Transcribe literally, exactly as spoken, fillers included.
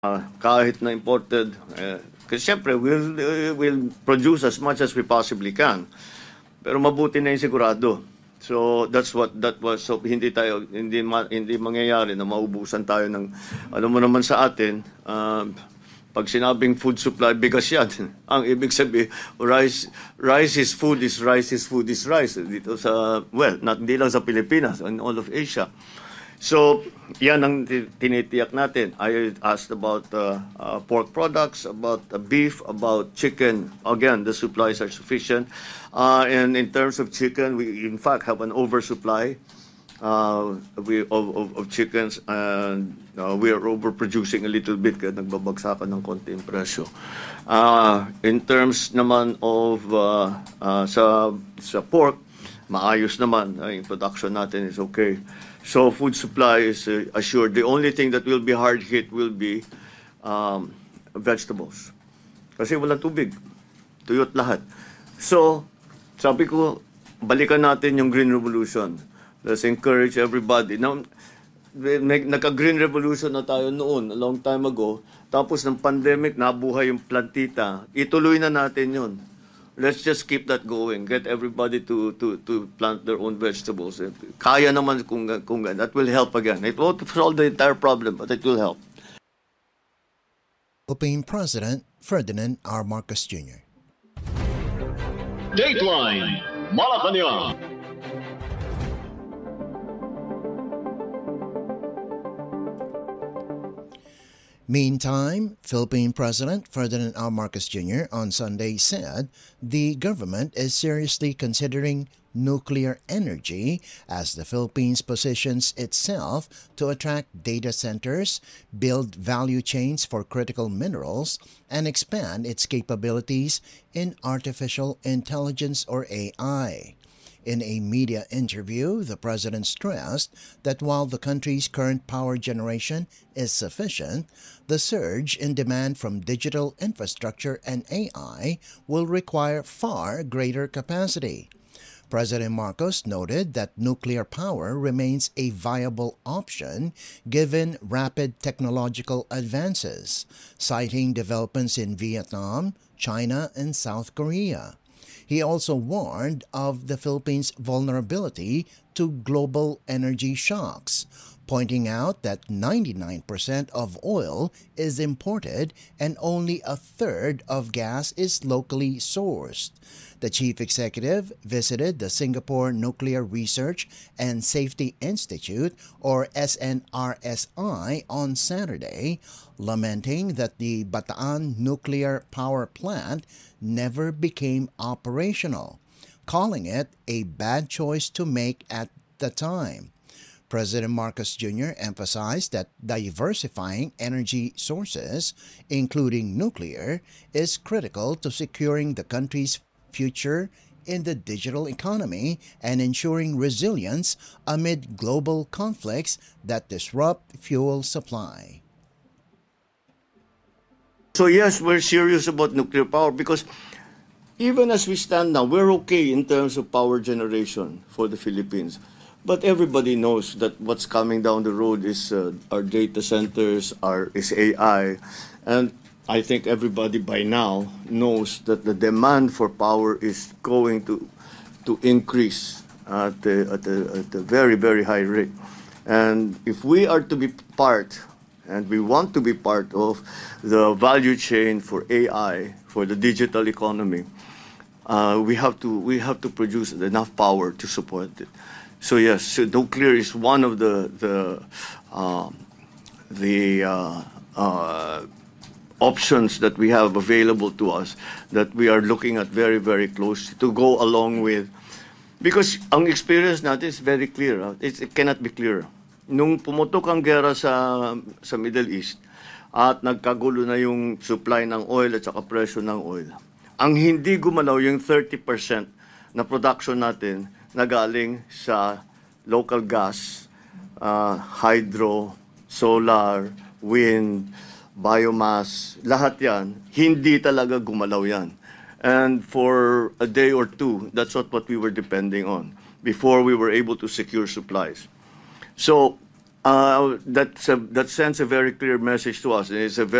uh, kahit na imported, eh, kasi siyempre, we'll, uh, we'll produce as much as we possibly can. Pero mabuti na yung sigurado. So that's what that was. So hindi tayo hindi ma, hindi mangyayari na maubusan tayo ng ano mo naman sa atin. Um, pag sinabing food supply, bigas yan. Ang ibig sabihin, rice rice is food is rice is food is rice dito sa, well, not hindi lang sa Pilipinas, in all of Asia. So, yan ang tinitiyak natin. I asked about uh, uh, pork products, about uh, beef, about chicken. Again, the supplies are sufficient. Uh, and in terms of chicken, we in fact have an oversupply uh, we, of, of, of chickens. And uh, we are overproducing a little bit kaya nagbabagsakan ng konti yung presyo. Uh, in terms naman of uh, uh, sa, sa pork, maayos naman. Uh, yung production natin is okay. So food supply is uh, assured. The only thing that will be hard hit will be um, vegetables. Kasi walang tubig. Tuyot lahat. So, sabi ko, balikan natin yung Green Revolution. Let's encourage everybody. Now, nagka-Green Revolution na tayo noon, a long time ago. Tapos ng pandemic, nabuhay yung plantita. Ituloy na natin yun. Let's just keep that going. Get everybody to to to plant their own vegetables. Kaya naman kung kung that will help again. It won't solve the entire problem, but it will help. Philippine President Ferdinand R. Marcos Junior Dateline Malacanang. Meantime, Philippine President Ferdinand R. Marcos Junior on Sunday said the government is seriously considering nuclear energy as the Philippines positions itself to attract data centers, build value chains for critical minerals, and expand its capabilities in artificial intelligence or A I. In a media interview, the president stressed that while the country's current power generation is sufficient, the surge in demand from digital infrastructure and A I will require far greater capacity. President Marcos noted that nuclear power remains a viable option given rapid technological advances, citing developments in Vietnam, China, and South Korea. He also warned of the Philippines' vulnerability to global energy shocks, pointing out that ninety-nine percent of oil is imported and only a third of gas is locally sourced. The chief executive visited the Singapore Nuclear Research and Safety Institute, or S N R S I, on Saturday, lamenting that the Bataan nuclear power plant never became operational, calling it a bad choice to make at the time. President Marcos Junior emphasized that diversifying energy sources, including nuclear, is critical to securing the country's future in the digital economy and ensuring resilience amid global conflicts that disrupt fuel supply. So yes, we're serious about nuclear power because even as we stand now, we're okay in terms of power generation for the Philippines. But everybody knows that what's coming down the road is uh, our data centers, our is A I, and I think everybody by now knows that the demand for power is going to to increase at the, at the, at a very, very high rate. And if we are to be part, and we want to be part of the value chain for A I, for the digital economy, uh, we have to we have to produce enough power to support it. So yes, so nuclear is one of the the um, the uh, uh, options that we have available to us that we are looking at very very closely to go along with, because ang experience natin is very clear. Huh? It's, it cannot be clearer. Nung pumutok ang gera sa sa Middle East at nagkagulo na yung supply ng oil at saka presyo ng oil, ang hindi gumalaw yung thirty percent na production natin na galing sa local gas, uh, hydro, solar, wind, biomass, lahat yan, hindi talaga gumalaw yan. And for a day or two, that's what, what we were depending on before we were able to secure supplies. So Uh, that's a, that sends a very clear message to us. It's a very